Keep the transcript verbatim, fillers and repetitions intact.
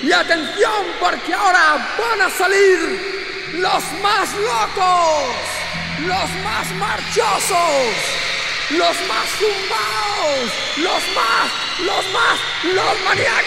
Y atención, porque ahora van a salir los más locos, los más marchosos, los más zumbaos, los más, los más, los maníacos.